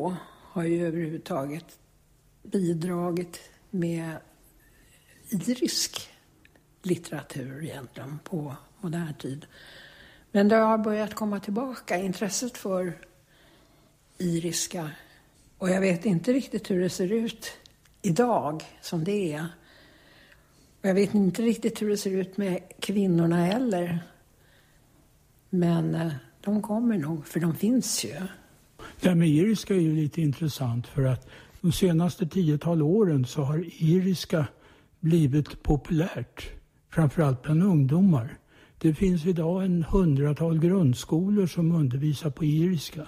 har ju överhuvudtaget bidragit med irisk litteratur egentligen på modern tid. Men det har börjat komma tillbaka, intresset för iriska. Och jag vet inte riktigt hur det ser ut idag som det är. Och jag vet inte riktigt hur det ser ut med kvinnorna heller. Men de kommer nog, för de finns ju. Det här med iriska är ju lite intressant för att de senaste 10-tal åren så har iriska blivit populärt. Framförallt bland ungdomar. Det finns idag 100-tal grundskolor som undervisar på iriska.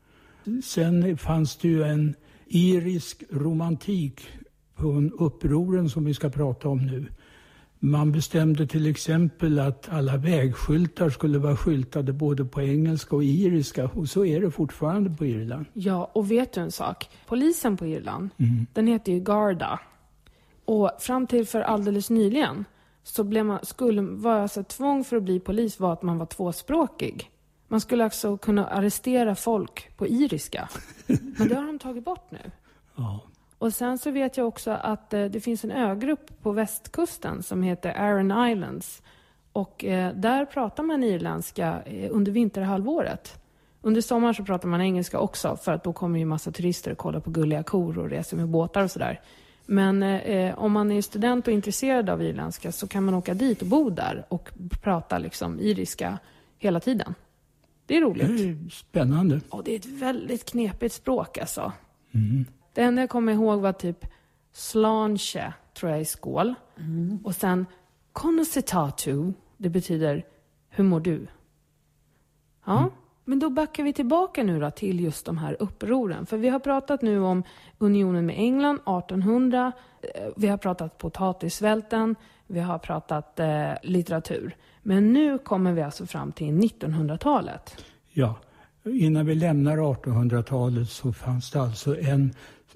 Sen fanns det ju en irisk romantik på upproren som vi ska prata om nu. Man bestämde till exempel att alla vägskyltar skulle vara skyltade både på engelska och iriska. Och så är det fortfarande på Irland. Ja, och vet du en sak? Polisen på Irland, den heter ju Garda. Och fram till för alldeles nyligen så var alltså tvång för att bli polis var att man var tvåspråkig. Man skulle alltså kunna arrestera folk på iriska. Men det har de tagit bort nu. Ja. Och sen så vet jag också att det finns en ögrupp på västkusten som heter Aran Islands. Och där pratar man irländska under vinterhalvåret. Under sommaren så pratar man engelska också, för att då kommer ju massa turister och kollar på gulliga kor och reser med båtar och sådär. Men om man är student och intresserad av irländska så kan man åka dit och bo där och prata liksom iriska hela tiden. Det är roligt. Det är spännande. Och det är ett väldigt knepigt språk alltså. Mm. Det enda jag kommer ihåg var typ slanche, tror jag, i skål. Och sen konositatu, det betyder hur mår du? Ja, men då backar vi tillbaka nu då till just de här upproren. För vi har pratat nu om unionen med England 1800. Vi har pratat potatissvälten. Vi har pratat litteratur. Men nu kommer vi alltså fram till 1900-talet. Ja, innan vi lämnar 1800-talet så fanns det alltså en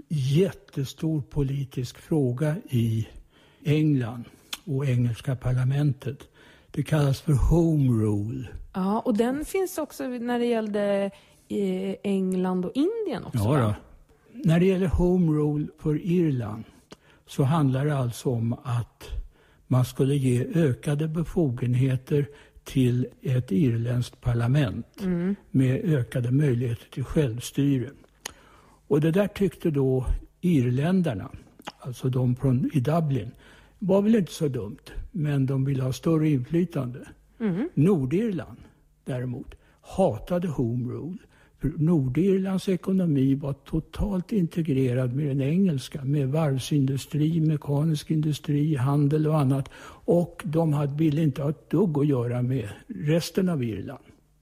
jättestor politisk fråga i England och engelska parlamentet. Det kallas för Home Rule. Ja, och den finns också när det gällde England och Indien också. Ja då. När det gäller Home Rule för Irland så handlar det alltså om att man skulle ge ökade befogenheter till ett irländskt parlament med ökade möjligheter till självstyre. Och det där tyckte då irländarna, alltså de i Dublin, var väl inte så dumt, men de ville ha större inflytande. Nordirland däremot hatade Home Rule. För Nordirlands ekonomi var totalt integrerad med den engelska, med varvsindustri, mekanisk industri, handel och annat. Och de ville inte ha ett dugg att göra med resten av Irland.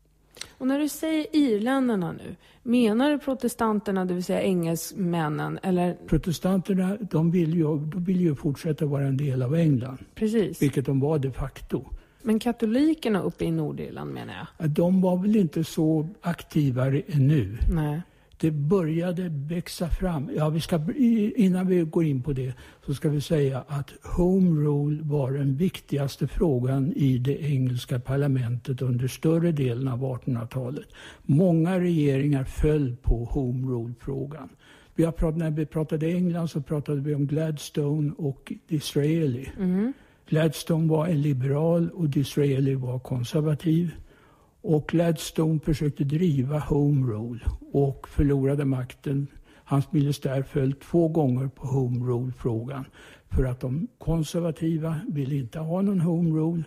Och när du säger irländarna nu, menar du protestanterna, det vill säga engelsmännen? Eller? Protestanterna, de vill ju fortsätta vara en del av England. Precis. Vilket de var de facto. Men katolikerna uppe i Nordirland, menar jag? De var väl inte så aktiva ännu. Nej. Det började växa fram. Ja, innan vi går in på det så ska vi säga att Home Rule var den viktigaste frågan i det engelska parlamentet under större delen av 1800-talet. Många regeringar föll på Home Rule-frågan. När vi pratade England så pratade vi om Gladstone och Disraeli. Gladstone var en liberal och Disraeli var konservativ. Och Gladstone försökte driva Home Rule och förlorade makten. Hans ministär föll 2 gånger på Home Rule-frågan. För att de konservativa ville inte ha någon Home Rule.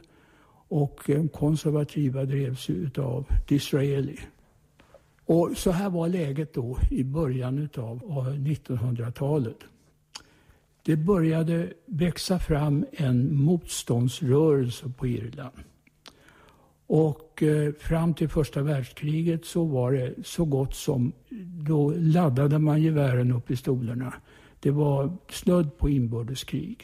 Och konservativa drevs av Disraeli. Och så här var läget då i början av 1900-talet. Det började växa fram en motståndsrörelse på Irland. Och fram till första världskriget så var det så gott som, då laddade man gevären och pistolerna. Det var snudd på inbördeskrig.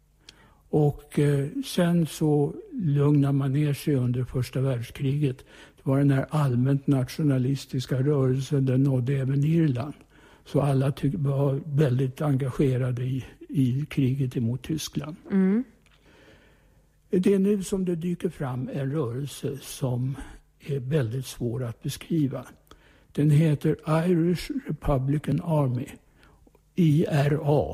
Och sen så lugnade man ner sig under första världskriget. Det var den här allmänt nationalistiska rörelsen, den nådde även Irland. Så alla var väldigt engagerade i kriget emot Tyskland. Det är nu som det dyker fram en rörelse som är väldigt svår att beskriva. Den heter Irish Republican Army, IRA.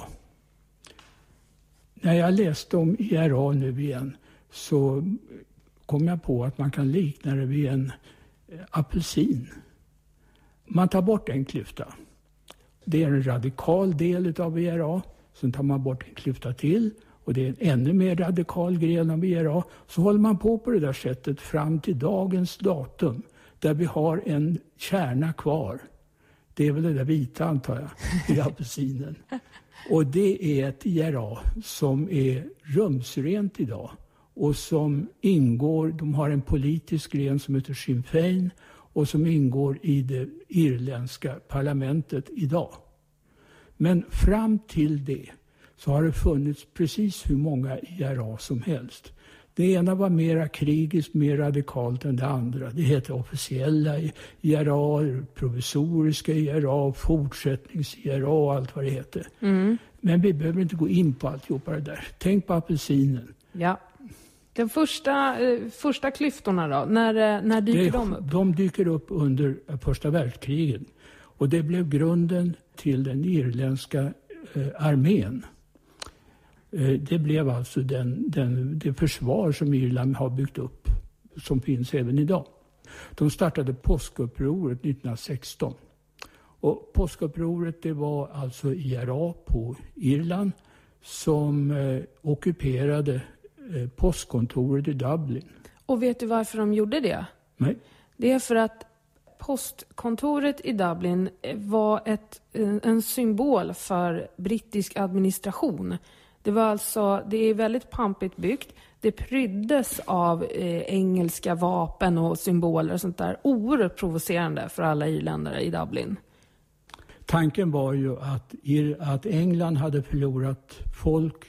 När jag läste om IRA nu igen så kom jag på att man kan likna det vid en apelsin. Man tar bort en klyfta. Det är en radikal del av IRA. Sen tar man bort en klyfta till. Och det är en ännu mer radikal gren av IRA. Så håller man på det där sättet fram till dagens datum. Där vi har en kärna kvar. Det är väl det där vita, antar jag, i apelsinen. Och det är ett IRA som är rumsrent idag. Och som ingår, de har en politisk gren som heter Sinn Féin. Och som ingår i det irländska parlamentet idag. Men fram till det så har det funnits precis hur många IRA som helst. Det ena var mera krigiskt, mer radikalt än det andra. Det heter officiella IRA, provisoriska IRA, fortsättnings-IRA och allt vad det heter. Mm. Men vi behöver inte gå in på alltihopa det där. Tänk på apelsinen. Ja. De första klyftorna då, när dyker de upp? De dyker upp under första världskriget. Och det blev grunden till den irländska armén. Det blev alltså det försvar som Irland har byggt upp, som finns även idag. De startade påskupproret 1916. Och påskupproret, det var alltså IRA på Irland som ockuperade postkontoret i Dublin. Och vet du varför de gjorde det? Nej. Det är för att postkontoret i Dublin var en symbol för brittisk administration. Det är väldigt pampigt byggt. Det pryddes av engelska vapen och symboler och sånt där. Oerhört provocerande för alla irländare i Dublin. Tanken var ju att England hade förlorat folk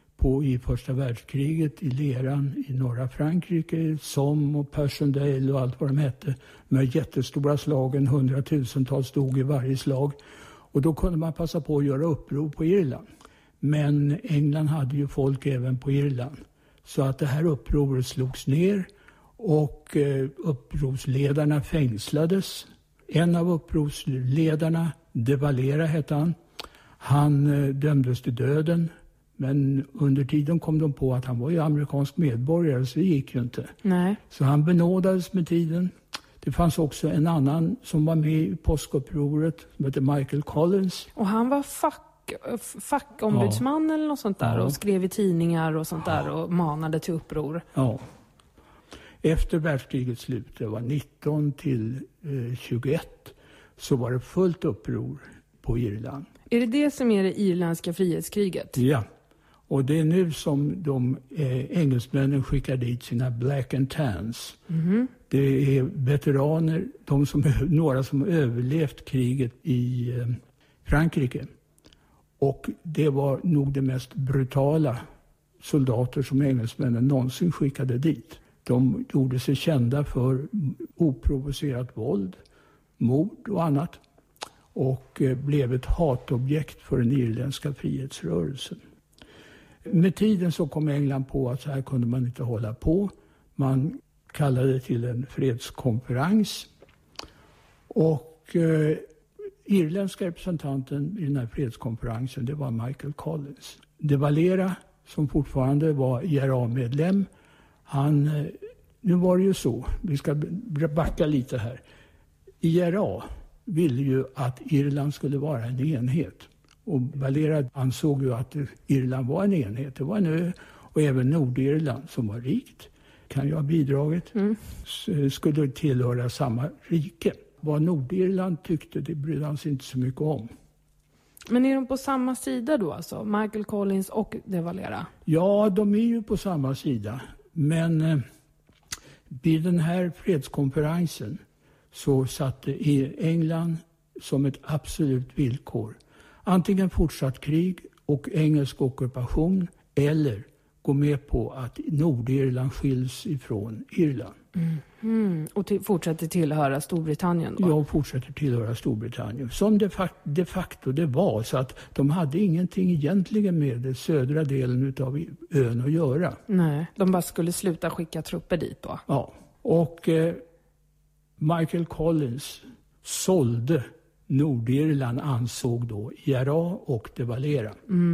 i första världskriget i leran i norra Frankrike, Somme och Passchendaele och allt vad de hette. Med jättestora slagen, 100,000-tals dog i varje slag. Och då kunde man passa på att göra uppror på Irland. Men England hade ju folk även på Irland. Så att det här upproret slogs ner och upprorsledarna fängslades. En av upprorsledarna, De Valera hette han, han dömdes till döden. Men under tiden kom de på att han var ju amerikansk medborgare, så det gick ju inte. Nej. Så han benådades med tiden. Det fanns också en annan som var med i påskupproret som heter Michael Collins. Och han var fackombudsman eller något sånt där och skrev i tidningar och sånt där och manade till uppror. Ja. Efter världskrigets slut, det var 19 till 21, så var det fullt uppror på Irland. Är det som är det irländska frihetskriget? Ja. Och det är nu som engelsmännen skickar dit sina black and tans. Mm-hmm. Det är veteraner, några som överlevt kriget i Frankrike. Och det var nog det mest brutala soldater som engelsmännen någonsin skickade dit. De gjorde sig kända för oprovocerat våld, mord och annat. Och blev ett hatobjekt för den irländska frihetsrörelsen. Med tiden så kom England på att så här kunde man inte hålla på. Man kallade till en fredskonferens. Och irländska representanten i den här fredskonferensen, det var Michael Collins. De Valera, som fortfarande var IRA-medlem, nu var det ju så, vi ska backa lite här. IRA ville ju att Irland skulle vara en enhet. Och Valera ansåg ju att Irland var en enhet. Det var en ö, och även Nordirland som var rikt, kan ju ha bidragit, skulle tillhöra samma rike. Vad Nordirland tyckte, det brydde han sig inte så mycket om. Men är de på samma sida då alltså? Michael Collins och De Valera? Ja, de är ju på samma sida. Men vid den här fredskonferensen så satte England som ett absolut villkor antingen fortsatt krig och engelsk ockupation eller gå med på att Nordirland skiljs ifrån Irland. Och fortsätter tillhöra Storbritannien då? Ja, fortsätter tillhöra Storbritannien. Som de facto det var, så att de hade ingenting egentligen med den södra delen av ön att göra. Nej, de bara skulle sluta skicka trupper dit då? Ja, och Michael Collins sålde Nordirland, ansåg då IRA och de Valera.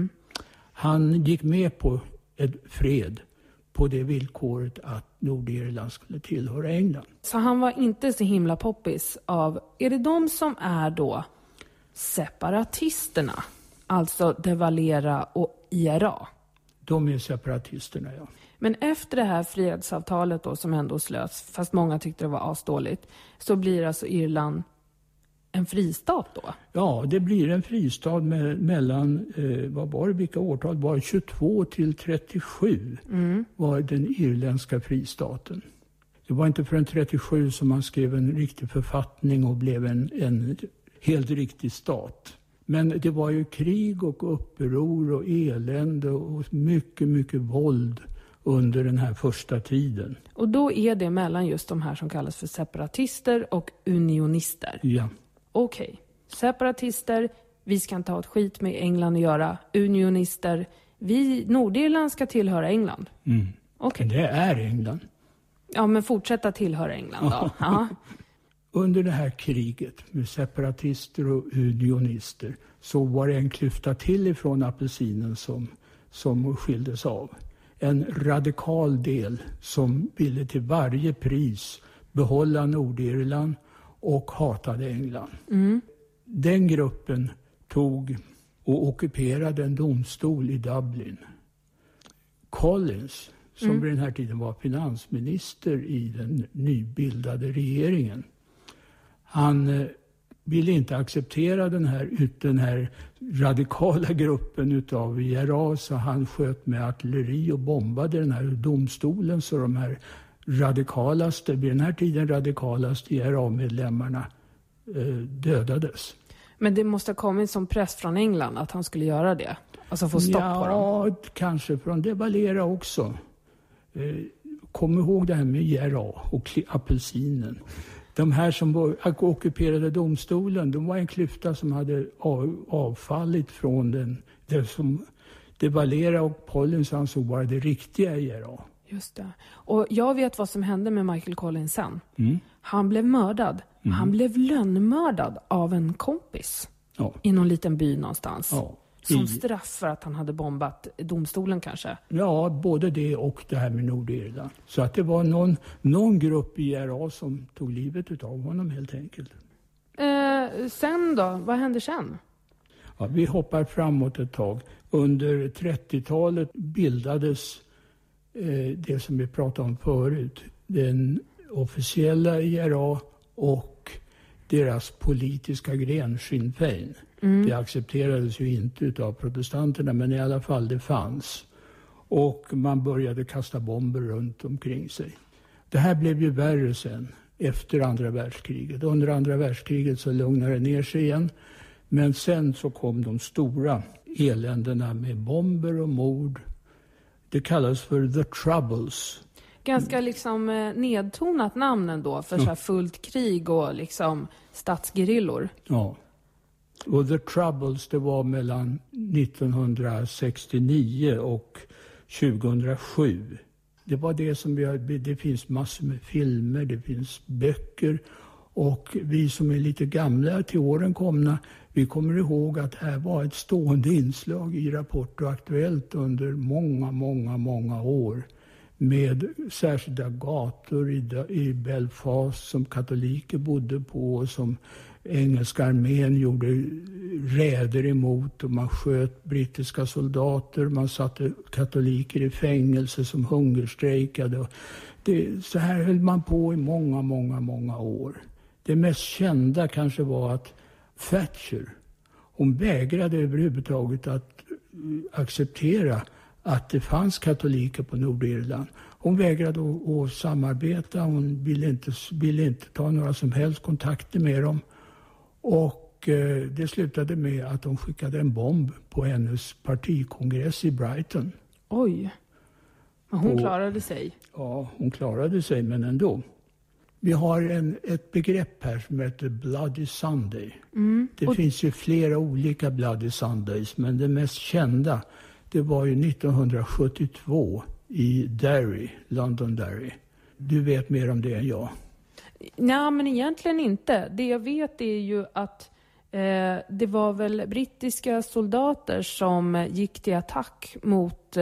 Han gick med på ett fred på det villkoret att Nordirland skulle tillhöra England. Så han var inte så himla poppis av, är det de som är då separatisterna? Alltså de Valera och IRA? De är separatisterna, ja. Men efter det här fredsavtalet då, som ändå slöts, fast många tyckte det var asdåligt, så blir alltså Irland en fristat då? Ja, det blir en fristad mellan, vilka årtal var det? 22 till 37 var den irländska fristaten. Det var inte förrän 37 som man skrev en riktig författning och blev en helt riktig stat. Men det var ju krig och uppror och elände och mycket, mycket våld under den här första tiden. Och då är det mellan just de här som kallas för separatister och unionister? Ja. Okej. Separatister, vi ska inte ha ett skit med England att göra. Unionister, Nordirland ska tillhöra England. Okay. Det är England. Ja, men fortsätta tillhöra England då. Ja. Under det här kriget med separatister och unionister så var det en klyfta till ifrån apelsinen som skildes av. En radikal del som ville till varje pris behålla Nordirland och hatade England. Den gruppen tog och ockuperade en domstol i Dublin. Collins, som vid den här tiden var finansminister i den nybildade regeringen, han ville inte acceptera den här radikala gruppen utav IRA, så han sköt med artilleri och bombade den här domstolen, så de här vid den här tiden radikalaste IRA-medlemmarna dödades. Men det måste ha kommit som press från England att han skulle göra det? Alltså få stopp på dem? Ja, kanske från de Valera också. Kom ihåg det här med IRA och apelsinen. De här som ockuperade domstolen, de var en klyfta som hade avfallit från det som de Valera och Collins ansåg vara det riktiga IRA. Just det. Och jag vet vad som hände med Michael Collins sen. Han blev mördad. Han blev lönnmördad av en kompis i någon liten by någonstans. Ja. Som straff för att han hade bombat domstolen kanske? Ja, både det och det här med Nordirland. Så att det var någon grupp i IRA som tog livet av honom helt enkelt. Sen då? Vad hände sen? Ja, vi hoppar framåt ett tag. Under 30-talet bildades det som vi pratade om förut. Den officiella IRA och deras politiska gren Sinn Féin. Det accepterades ju inte av protestanterna, men i alla fall det fanns. Och man började kasta bomber runt omkring sig. Det här blev ju värre sen, efter andra världskriget. Under andra världskriget så lugnade det ner sig igen. Men sen så kom de stora eländena med bomber och mord. Det kallas för The Troubles. Ganska liksom nedtonat namn ändå för så här fullt krig och liksom statsgerillor. Ja. Och The Troubles, det var mellan 1969 och 2007. Det var det som det finns massor med filmer, det finns böcker. Och vi som är lite gamla till åren komna, vi kommer ihåg att här var ett stående inslag i Rapport och Aktuellt under många år. Med särskilda gator i Belfast som katoliker bodde på och som engelska armén gjorde räder emot, och man sköt brittiska soldater, man satte katoliker i fängelse som hungerstrejkade. Så här höll man på i många år. Det mest kända kanske var att Thatcher, hon vägrade överhuvudtaget att acceptera att det fanns katoliker på Nordirland. Hon vägrade att samarbeta, hon ville inte ta några som helst kontakter med dem. Och det slutade med att de skickade en bomb på hennes partikongress i Brighton. Oj, men hon klarade sig. Ja, hon klarade sig, men ändå. Vi har ett begrepp här som heter Bloody Sunday. Det finns ju flera olika Bloody Sundays, men det mest kända, det var ju 1972 i Derry, London Derry. Du vet mer om det än jag. Nej, men egentligen inte. Det jag vet är ju att det var väl brittiska soldater som gick till attack mot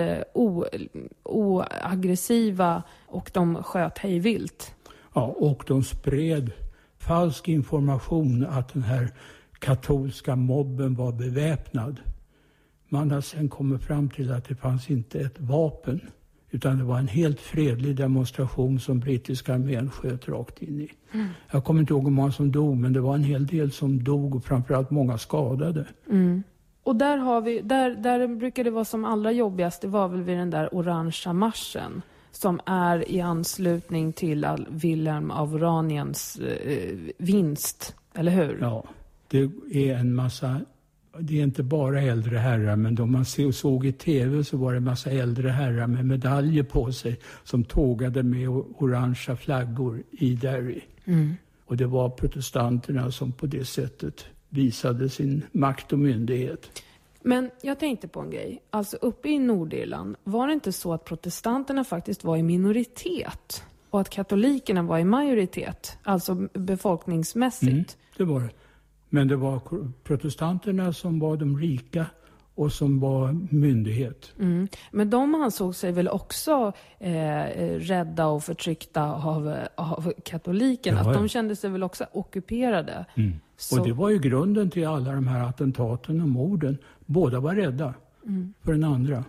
oaggressiva och de sköt hej vilt. Ja, och de spred falsk information att den här katolska mobben var beväpnad. Man har sen kommit fram till att det fanns inte ett vapen, utan det var en helt fredlig demonstration som brittiska armén sköt rakt in i. Mm. Jag kommer inte ihåg hur många som dog, men det var en hel del som dog och framförallt många skadade. Mm. Och där brukar det vara som allra jobbigast, det var väl vid den där orangea marschen som är i anslutning till Wilhelm av Oraniens vinst, eller hur? Ja, det är en massa. Det är inte bara äldre herrar, men de man såg i tv så var det en massa äldre herrar med medaljer på sig som tågade med orangea flaggor i Derry. Mm. Och det var protestanterna som på det sättet visade sin makt och myndighet. Men jag tänkte på en grej. Alltså uppe i Nordirland var det inte så att protestanterna faktiskt var i minoritet och att katolikerna var i majoritet, alltså befolkningsmässigt? Mm, det var det. Men det var protestanterna som var de rika och som var myndighet. Mm. Men de ansåg sig väl också rädda och förtryckta av katolikerna. Ja, att de kände sig väl också ockuperade. Mm. Och det var ju grunden till alla de här attentaten och morden. Båda var rädda för den andra.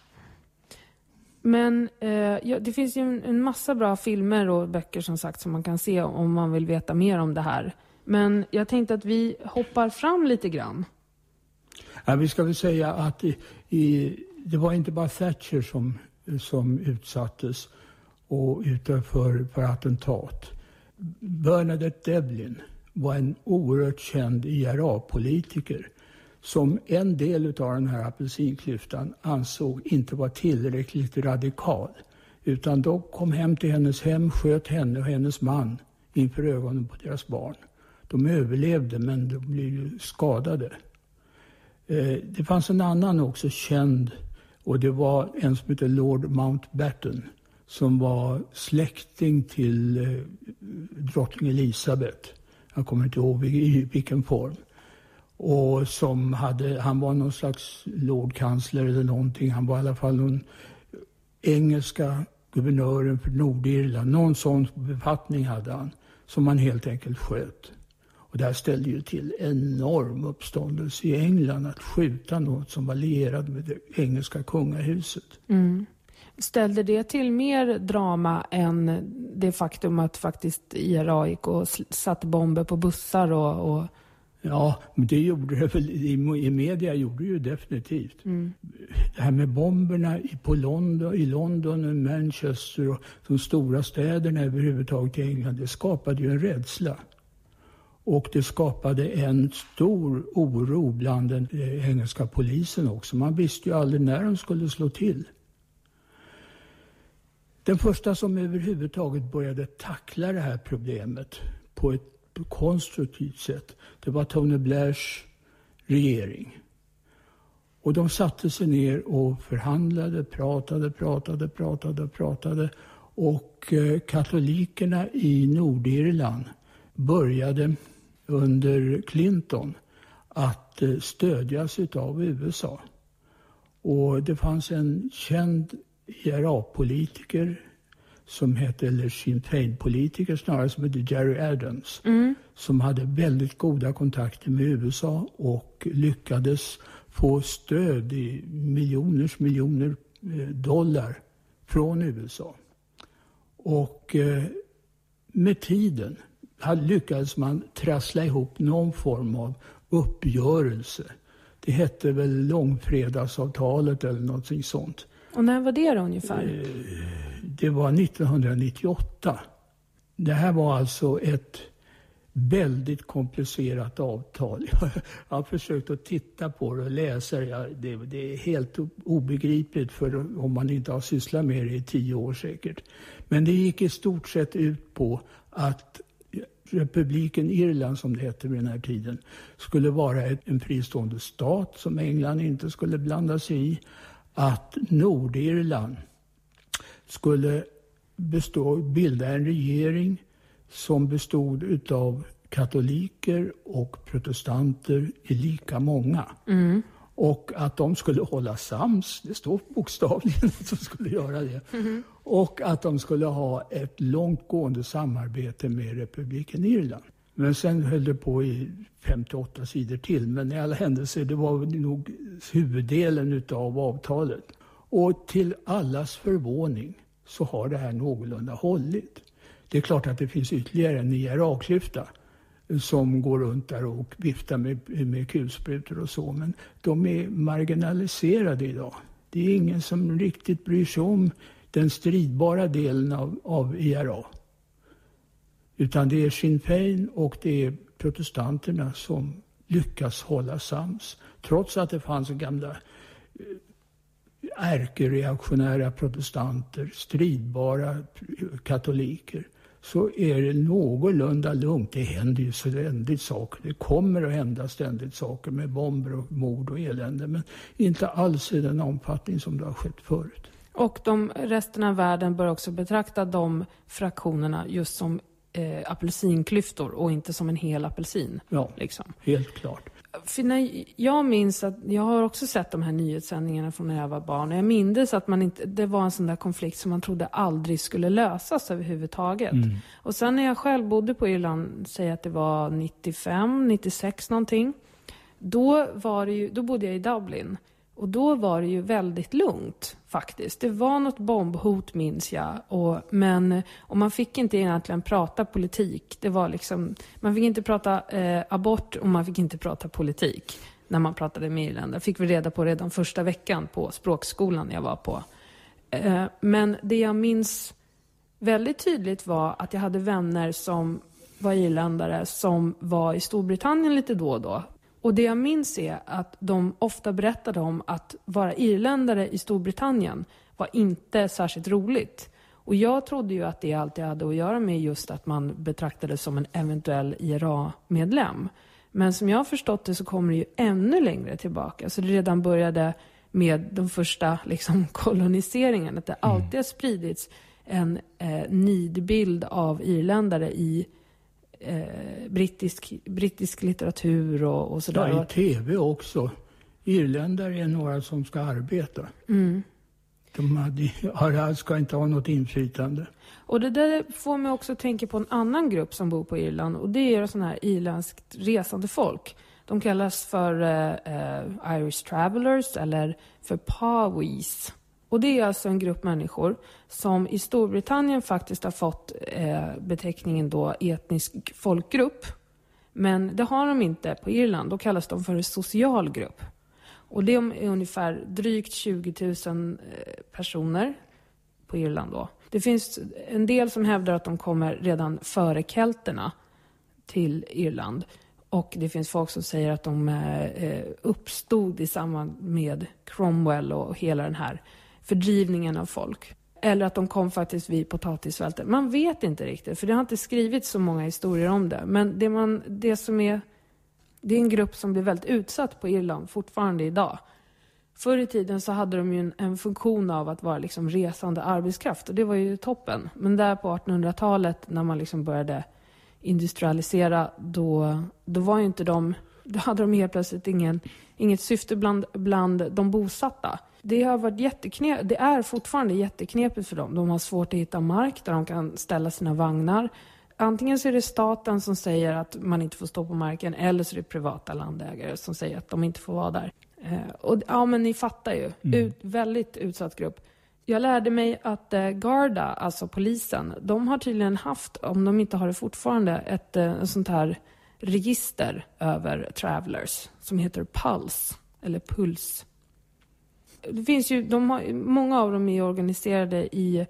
Men det finns ju en massa bra filmer och böcker som sagt som man kan se om man vill veta mer om det här. Men jag tänkte att vi hoppar fram lite grann. Ja, vi ska väl säga att det var inte bara Thatcher som utsattes och för attentat. Bernadette Devlin var en oerhört känd IRA-politiker som en del av den här apelsinklyftan ansåg inte var tillräckligt radikal. Utan de kom hem till hennes hem, sköt henne och hennes man inför ögonen på deras barn. De överlevde, men de blev ju skadade. Det fanns en annan också känd, och det var en som heter Lord Mountbatten som var släkting till drottning Elisabeth. Jag kommer inte ihåg i vilken form. Och han var någon slags lordkansler eller någonting. Han var i alla fall någon engelska guvernören för Nordirland. Någon sån befattning hade han som man helt enkelt sköt. Och där ställde ju till enorm uppståndelse i England att skjuta något som var lierad med det engelska kungahuset. Mm. Ställde det till mer drama än det faktum att faktiskt IRA gick och satte bomber på bussar och... Ja, men det gjorde det väl i media, gjorde det ju definitivt. Mm. Det här med bomberna i London och Manchester och de stora städerna överhuvudtaget i England, det skapade ju en rädsla. Och det skapade en stor oro bland den engelska polisen också. Man visste ju aldrig när de skulle slå till. Den första som överhuvudtaget började tackla det här problemet på ett konstruktivt sätt, det var Tony Blairs regering. Och de satte sig ner och förhandlade, pratade. Och katolikerna i Nordirland började under Clinton att stödjas av USA. Och det fanns en känd IRA-politiker som hette, eller Sinn Féin-politiker snarare, som hette Gerry Adams. Mm. Som hade väldigt goda kontakter med USA och lyckades få stöd i miljoner dollar från USA. Och med tiden lyckades man trassla ihop någon form av uppgörelse. Det hette väl långfredagsavtalet eller något sånt. Och när var det då ungefär? Det var 1998. Det här var alltså ett väldigt komplicerat avtal. Jag har försökt att titta på det och läsa det. Det är helt obegripligt för om man inte har sysslat med det i 10 år säkert. Men det gick i stort sett ut på att republiken Irland, som det hette vid den här tiden, skulle vara en fristående stat som England inte skulle blanda sig i. Att Nordirland skulle bilda en regering som bestod av katoliker och protestanter i lika många. Mm. Och att de skulle hålla sams, det står bokstavligen att de skulle göra det. Mm. Och att de skulle ha ett långtgående samarbete med republiken Irland. Men sen höll det på i 58 sidor till. Men i alla händelser, det var nog huvuddelen av avtalet. Och till allas förvåning så har det här någorlunda hållit. Det är klart att det finns ytterligare en IRA-klyfta som går runt där och viftar med kulsprutor och så. Men de är marginaliserade idag. Det är ingen som riktigt bryr sig om den stridbara delen av IRA. Utan det är Sinn Féin och det är protestanterna som lyckas hålla sams. Trots att det fanns gamla ärkereaktionära protestanter, stridbara katoliker, så är det någorlunda lugnt. Det händer ju ständigt saker. Det kommer att hända ständigt saker med bomber och mord och elände. Men inte alls i den omfattning som det har skett förut. Och resten av världen bör också betrakta de fraktionerna just som apelsinklyftor och inte som en hel apelsin. Ja, liksom. Helt klart. För när jag minns att jag har också sett de här nyhetssändningarna från när jag var barn. Jag minns att det var en sån där konflikt som man trodde aldrig skulle lösas överhuvudtaget. Mm. Och sen när jag själv bodde på Irland, säger att det var 95, 96 någonting. Då bodde jag i Dublin. Och då var det ju väldigt lugnt faktiskt. Det var något bombhot minns jag. Och man fick inte egentligen prata politik. Det var liksom, man fick inte prata abort och man fick inte prata politik när man pratade med irländare. Fick vi reda på redan första veckan på språkskolan jag var på. Men det jag minns väldigt tydligt var att jag hade vänner som var irländare som var i Storbritannien lite då och då. Och det jag minns är att de ofta berättade om att vara irländare i Storbritannien var inte särskilt roligt. Och jag trodde ju att det alltid hade att göra med just att man betraktades som en eventuell IRA-medlem. Men som jag har förstått det så kommer det ju ännu längre tillbaka. Så det redan började med de första koloniseringen. Att det alltid har spridits en nidbild av irländare i brittisk litteratur och sådär. Ja, i tv också. Irländare är några som ska arbeta. Mm. De ska inte ha något inflytande. Och det där får mig också tänka på en annan grupp som bor på Irland. Och det är sådana här irländskt resande folk. De kallas för Irish Travelers eller för Pawees. Och det är alltså en grupp människor som i Storbritannien faktiskt har fått beteckningen då etnisk folkgrupp. Men det har de inte på Irland. Då kallas de för en social grupp. Och det är ungefär drygt 20 000 personer på Irland då. Det finns en del som hävdar att de kommer redan före kelterna till Irland. Och det finns folk som säger att de uppstod i samband med Cromwell och hela den här fördrivningen av folk. Eller att de kom faktiskt vid potatisfälten. Man vet inte riktigt, för det har inte skrivits så många historier om det. Men det är en grupp som blir väldigt utsatt på Irland fortfarande idag. Förr i tiden så hade de ju en funktion av att vara liksom resande arbetskraft. Och det var ju toppen. Men där på 1800-talet när man liksom började industrialisera, då var ju inte då hade de helt plötsligt inget syfte bland de bosatta. Det har varit det är fortfarande jätteknepigt för dem. De har svårt att hitta mark där de kan ställa sina vagnar. Antingen så är det staten som säger att man inte får stå på marken, eller så är det privata landägare som säger att de inte får vara där. Men ni fattar ju. Väldigt utsatt grupp. Jag lärde mig att Garda, alltså polisen, de har tydligen haft, om de inte har det fortfarande, ett sånt här register över travelers som heter Pulse, eller Puls. Det finns ju, många av dem är organiserade i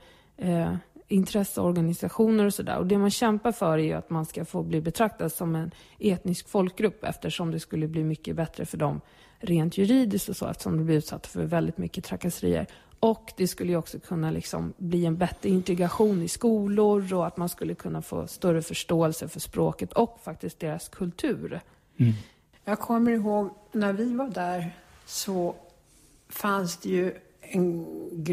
intresseorganisationer och sådär. Och det man kämpar för är ju att man ska få bli betraktad som en etnisk folkgrupp, eftersom det skulle bli mycket bättre för dem rent juridiskt och så, eftersom de blir utsatta för väldigt mycket trakasserier. Och det skulle ju också kunna liksom bli en bättre integration i skolor, och att man skulle kunna få större förståelse för språket och faktiskt deras kultur. Mm. Jag kommer ihåg när vi var där så fanns det ju en grupp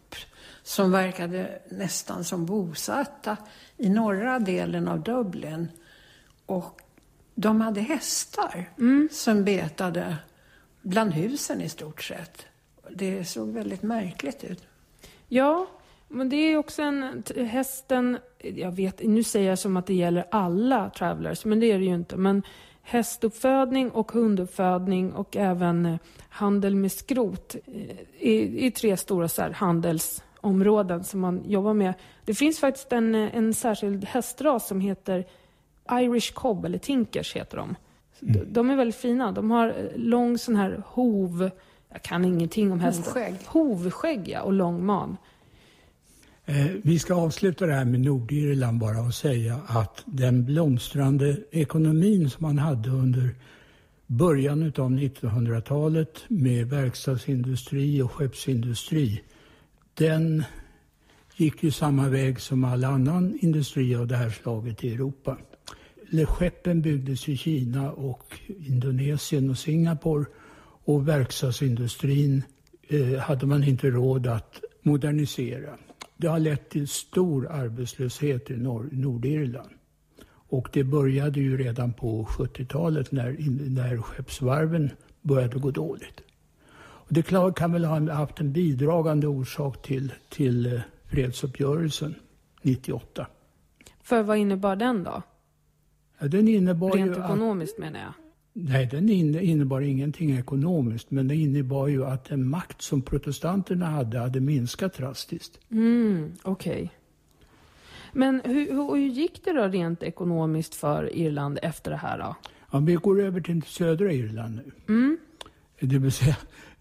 grupp som verkade nästan som bosatta i norra delen av Dublin. Och de hade hästar som betade bland husen i stort sett. Det såg väldigt märkligt ut. Ja, men det är också hästen, jag vet, nu säger jag som att det gäller alla travelers, men det är det ju inte. Men hästuppfödning och hunduppfödning och även handel med skrot är 3 stora så här handelsområden som man jobbar med. Det finns faktiskt en särskild hästras som heter Irish Cob, eller Tinkers heter de. De är väldigt fina. De har lång sån här jag kan ingenting om hästar. Hovskägg, ja, och lång man. Vi ska avsluta det här med Nordirland bara och säga att den blomstrande ekonomin som man hade under början av 1900-talet med verkstadsindustri och skeppsindustri, den gick ju samma väg som all annan industri av det här slaget i Europa. Skeppen byggdes i Kina och Indonesien och Singapore, och verkstadsindustrin hade man inte råd att modernisera. Det har lett till stor arbetslöshet i Nordirland. Och det började ju redan på 70-talet när skeppsvarven började gå dåligt. Och det kan väl ha haft en bidragande orsak till fredsuppgörelsen 98. För vad innebar den då? Ja, den innebar rent ekonomiskt menar jag. Nej, den innebar ingenting ekonomiskt, men det innebar ju att den makt som protestanterna hade minskat drastiskt. Okej. Men hur gick det då rent ekonomiskt för Irland efter det här då? Ja, vi går över till södra Irland nu. Det vill säga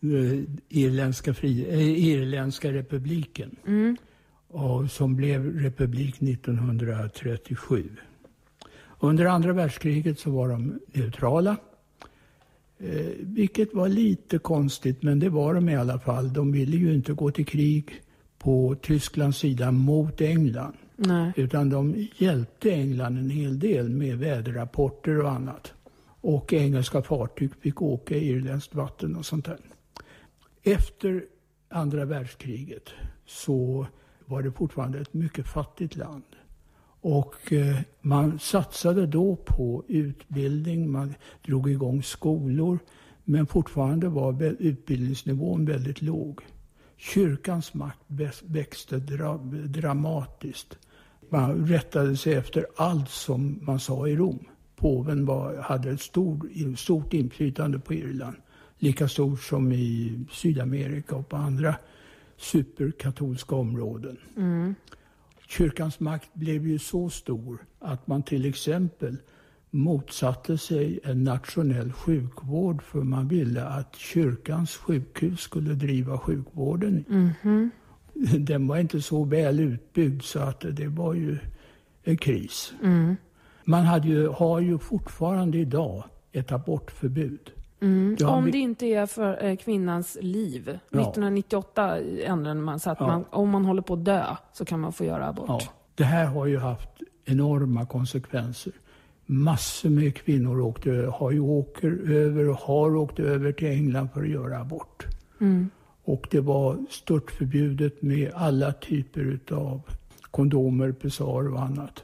Irländska republiken. Och som blev republik 1937. Under andra världskriget så var de neutrala. Vilket var lite konstigt, men det var de i alla fall. De ville ju inte gå till krig på Tysklands sida mot England. Nej. Utan de hjälpte England en hel del med väderrapporter och annat. Och engelska fartyg fick åka i irländskt vatten och sånt där. Efter andra världskriget så var det fortfarande ett mycket fattigt land. Och man satsade då på utbildning, man drog igång skolor, men fortfarande var utbildningsnivån väldigt låg. Kyrkans makt växte dramatiskt. Man rättade sig efter allt som man sa i Rom. Påven hade ett stort inflytande på Irland, lika stort som i Sydamerika och på andra superkatolska områden. Kyrkans makt blev ju så stor att man till exempel motsatte sig en nationell sjukvård, för man ville att kyrkans sjukhus skulle driva sjukvården. Den var inte så väl utbyggd så att det var ju en kris. Man har ju fortfarande idag ett abortförbud. Om det inte är för kvinnans liv. Ja. 1998 ändrade man så att om man håller på att dö så kan man få göra abort. Ja. Det här har ju haft enorma konsekvenser. Massor med kvinnor har åkt över till England för att göra abort. Och det var stort förbjudet med alla typer av kondomer, pessar och annat.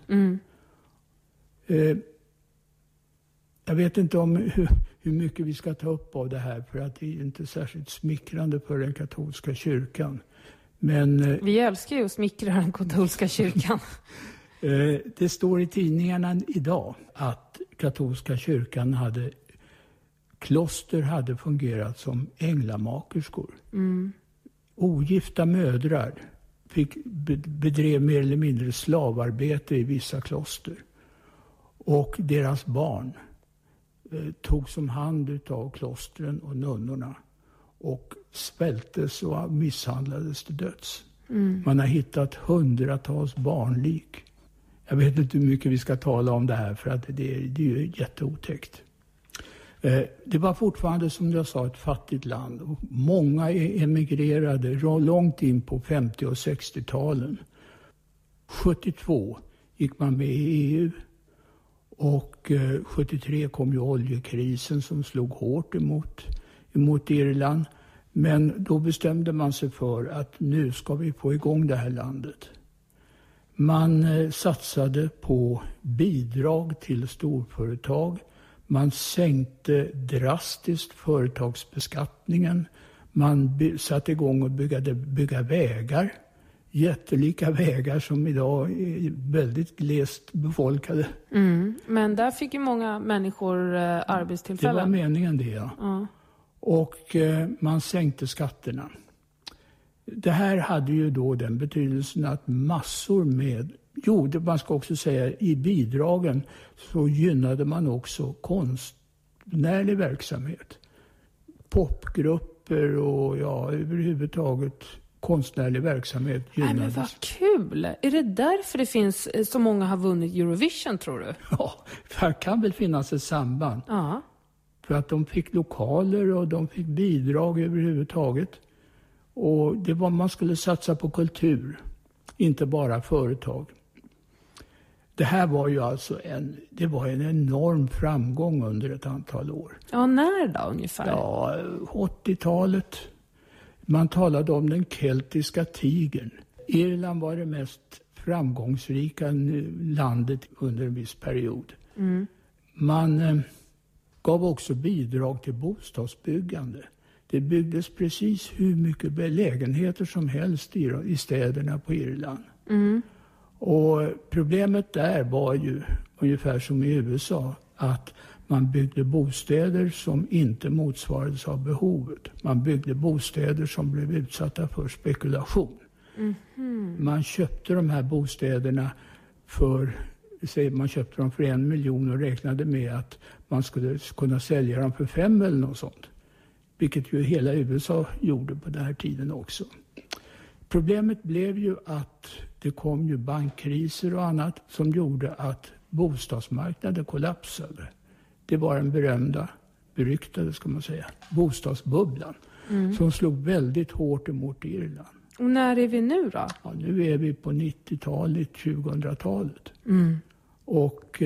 Jag vet inte hur mycket vi ska ta upp av det här, för att det är inte särskilt smickrande för den katolska kyrkan. Men vi älskar ju att smickra den katolska kyrkan. Det står i tidningarna idag att katolska kyrkan kloster hade fungerat som änglamakerskor. Ogifta mödrar bedrev mer eller mindre slavarbete i vissa kloster. Och deras barn togs om hand av klostren och nunnorna och svältes och misshandlades till döds. Man har hittat hundratals barnlik. Jag vet inte hur mycket vi ska tala om det här, för att det är ju jätteotäckt. Det var fortfarande, som jag sa, ett fattigt land. Och många emigrerade långt in på 50- och 60-talen. 72 gick man med i EU. Och 73 kom ju oljekrisen som slog hårt emot Irland. Men då bestämde man sig för att nu ska vi få igång det här landet. Man satsade på bidrag till storföretag. Man sänkte drastiskt företagsbeskattningen. Man satte igång och bygga vägar. Jättelika vägar som idag är väldigt glest befolkade. Men där fick ju många människor arbetstillfällen. Det var meningen det, ja. Och man sänkte skatterna. Det här hade ju då den betydelsen att massor med... man ska också säga i bidragen så gynnade man också konstnärlig verksamhet. Popgrupper och överhuvudtaget konstnärlig verksamhet gynnades. Men vad kul! Är det därför det finns så många har vunnit Eurovision, tror du? Ja, det kan väl finnas ett samband. Ja. För att de fick lokaler och de fick bidrag överhuvudtaget. Och det var man skulle satsa på kultur, inte bara företag. Det här var ju alltså en enorm framgång under ett antal år. Ja, när då ungefär? Ja, 80-talet. Man talade om den keltiska tigern. Irland var det mest framgångsrika landet under en viss period. Man gav också bidrag till bostadsbyggande. Det byggdes precis hur mycket lägenheter som helst i städerna på Irland. Och problemet där var ju ungefär som i USA, att man byggde bostäder som inte motsvarades av behovet. Man byggde bostäder som blev utsatta för spekulation. Man köpte de här bostäderna för 1 miljon och räknade med att man skulle kunna sälja dem för 5 eller något sånt. Vilket ju hela USA gjorde på den här tiden också. Problemet blev ju att det kom ju bankkriser och annat som gjorde att bostadsmarknaden kollapsade. Det var den beryktade ska man säga, bostadsbubblan som slog väldigt hårt emot Irland. Och när är vi nu då? Ja, nu är vi på 90-talet, 2000-talet. Och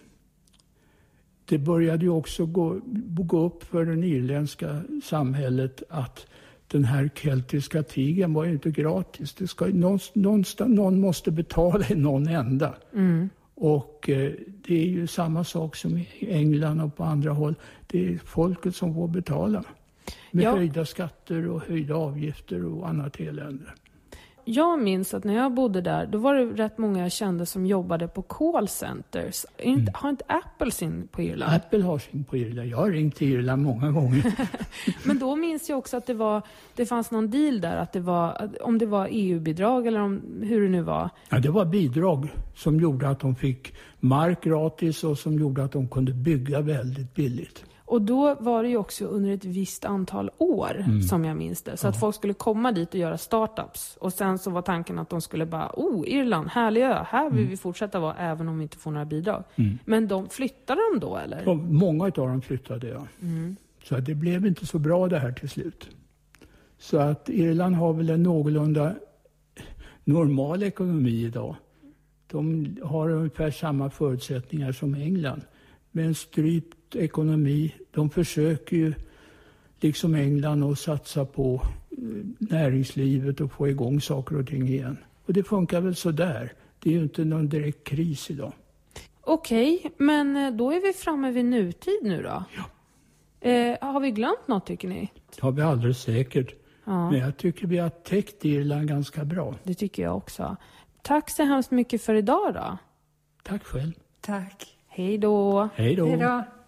det började ju också gå upp för det irländska samhället att den här keltiska tigern var ju inte gratis. Någon måste betala i någon ända. Och det är ju samma sak som i England och på andra håll. Det är folket som får betala. Med höjda skatter och höjda avgifter och annat elände. Jag minns att när jag bodde där, då var det rätt många jag kände som jobbade på call centers. Har inte Apple sin på Irland? Apple har sin på Irland. Jag har ringt till Irland många gånger. Men då minns jag också att det fanns någon deal där, att om det var EU-bidrag eller hur det nu var. Ja, det var bidrag som gjorde att de fick mark gratis och som gjorde att de kunde bygga väldigt billigt. Och då var det ju också under ett visst antal år som jag minns det. Så att folk skulle komma dit och göra startups. Och sen så var tanken att de skulle bara, Irland, härlig ö, här vill vi fortsätta vara även om vi inte får några bidrag. Men flyttade de då eller? Ja, många av dem flyttade, ja. Så det blev inte så bra det här till slut. Så att Irland har väl en någorlunda normal ekonomi idag. De har ungefär samma förutsättningar som England. Med en strypt ekonomi. De försöker ju, liksom England, att satsa på näringslivet och få igång saker och ting igen. Och det funkar väl så där. Det är ju inte någon direkt kris idag. Okej, men då är vi framme vid nutid nu då? Ja. Har vi glömt något tycker ni? Det har vi alldeles säkert. Ja. Men jag tycker vi har täckt Irland ganska bra. Det tycker jag också. Tack så hemskt mycket för idag då. Tack själv. Tack. Hej då. Hej då. Hej då.